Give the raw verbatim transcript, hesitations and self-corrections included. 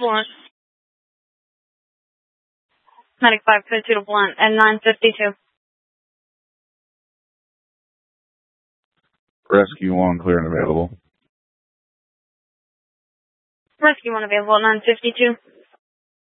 Blunt. Medic five fifty-two to Blunt at nine fifty-two. Rescue one, clear and available. Rescue one available at nine fifty-two.